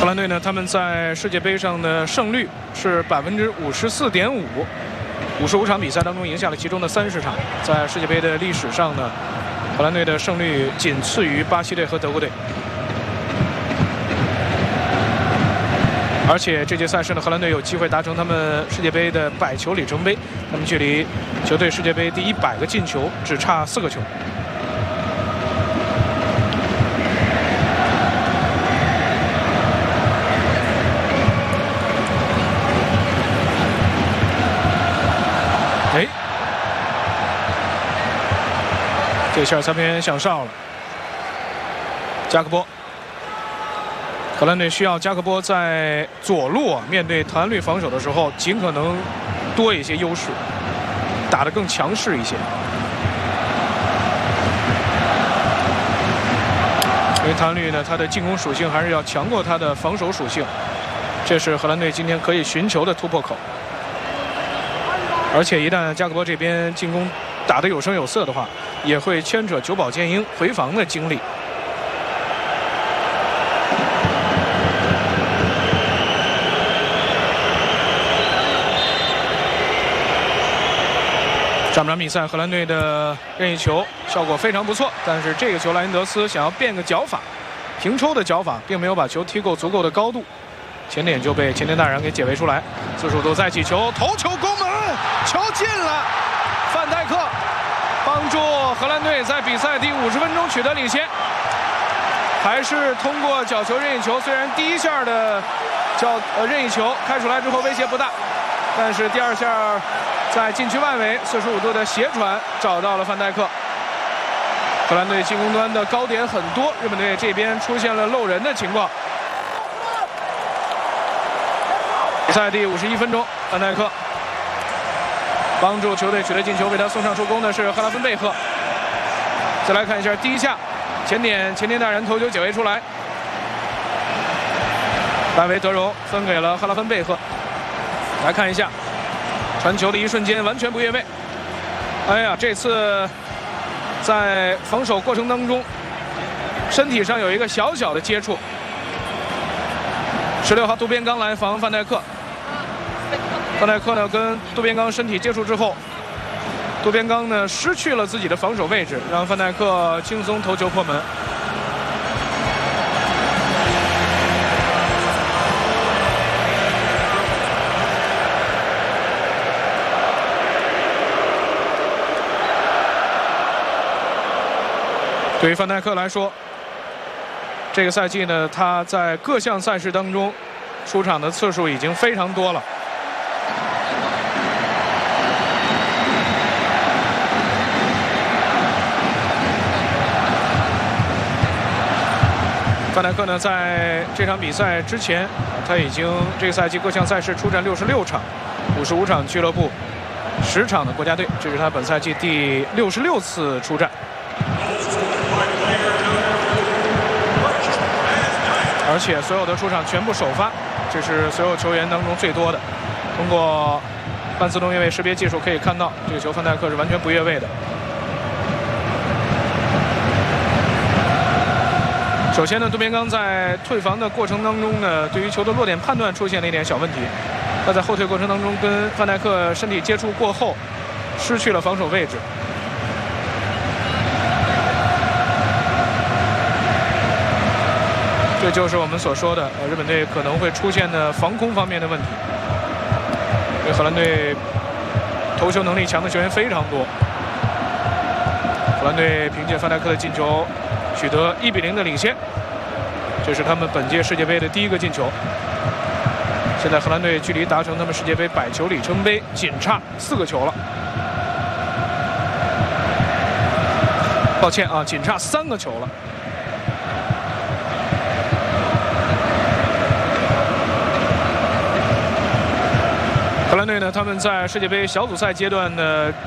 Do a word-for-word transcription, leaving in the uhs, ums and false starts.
荷兰队呢，他们在世界杯上的胜率是百分之五十四点五，五十五场比赛当中赢下了其中的三十场。在世界杯的历史上呢，荷兰队的胜率仅次于巴西队和德国队。而且这届赛事呢，荷兰队有机会达成他们世界杯的百球里程碑，他们距离球队世界杯第一百个进球只差四个球。哎，这下裁判员响哨了，加克波。荷兰队需要加克波在左路啊面对唐安律防守的时候，尽可能多一些优势，打得更强势一些。因为唐安律呢，他的进攻属性还是要强过他的防守属性，这是荷兰队今天可以寻求的突破口。而且一旦加克波这边进攻打得有声有色的话，也会牵扯久保建英回防的精力。上半场比赛，荷兰队的任意球效果非常不错，但是这个球莱因德斯想要变个脚法，平抽的脚法，并没有把球踢够足够的高度，前点就被前田大然给解围出来。四十五度再起球，头球攻门，球进了，范戴克帮助荷兰队在比赛第五十分钟取得领先。还是通过角球任意球，虽然第一下的角呃任意球开出来之后威胁不大，但是第二下在禁区外围四十五度的斜传找到了范戴克。荷兰队进攻端的高点很多，日本队这边出现了漏人的情况。比赛第五十一分钟，范戴克帮助球队取得进球，为他送上助攻的是赫拉芬贝赫。再来看一下第一下前点前田大然头球解围出来，戴维德柔分给了赫拉芬贝赫。来看一下传球的一瞬间完全不越位。哎呀，这次在防守过程当中身体上有一个小小的接触。十六号渡边刚来防范戴克，范戴克呢跟渡边刚身体接触之后，渡边刚呢失去了自己的防守位置，让范戴克轻松头球破门。对于范戴克来说，这个赛季呢，他在各项赛事当中出场的次数已经非常多了。范戴克呢，在这场比赛之前，他已经这个赛季各项赛事出战六十六场，五十五场俱乐部，十场的国家队，这是他本赛季第六十六次出战。而且所有的出场全部首发，这是所有球员当中最多的。通过半自动越位识别技术可以看到，这个球范戴克是完全不越位的。首先呢，渡边刚在退防的过程当中呢，对于球的落点判断出现了一点小问题。他在后退过程当中跟范戴克身体接触过后，失去了防守位置。这就是我们所说的，呃，日本队可能会出现的防空方面的问题。因为荷兰队头球能力强的球员非常多。荷兰队凭借范戴克的进球取得一比零的领先，这是他们本届世界杯的第一个进球。现在荷兰队距离达成他们世界杯百球里程碑仅差四个球了。抱歉啊，仅差三个球了。荷兰队呢，他们在世界杯小组赛阶段的